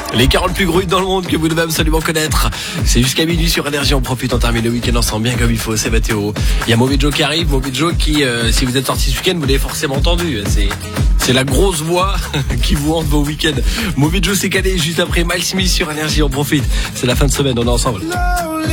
Les 40 plus gros hits dans le monde que vous devez absolument connaître. C'est jusqu'à minuit sur Énergie. On profite, on termine le week-end ensemble bien comme il faut. C'est Mathéo. Il y a Mauvais Joe qui arrive. Mauvais Joe qui, si vous êtes sorti ce week-end, vous l'avez forcément entendu. C'est la grosse voix qui vous hante vos week-ends. Mauvais Joe s'est calé juste après Miles Smith sur Énergie. On profite. C'est la fin de semaine. On est ensemble.